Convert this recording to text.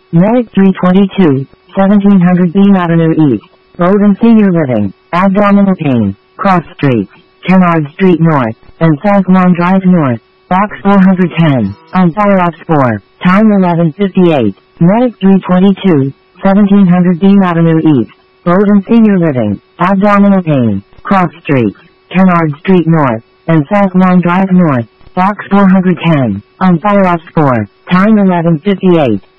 Medic 322, 1700 Beam Avenue East, Logan Senior Living, abdominal pain, cross streets, Kennard Street North, and South Lawn Drive North, box 410, on fire off spore, time 11:58, Medic 322, 1700 Beam Avenue East, Logan Senior Living, abdominal pain, cross streets, Kennard Street North, and South Lawn Drive North, box 410, on fire off spore, time 11:58.